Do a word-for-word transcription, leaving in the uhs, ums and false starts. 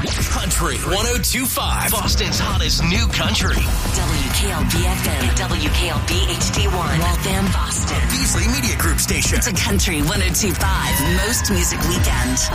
Country one oh two point five, Boston's hottest new country. W K L B F M, W K L B H D one, Waltham, Boston. Beasley Media Group station. It's a Country one oh two point five most music weekend.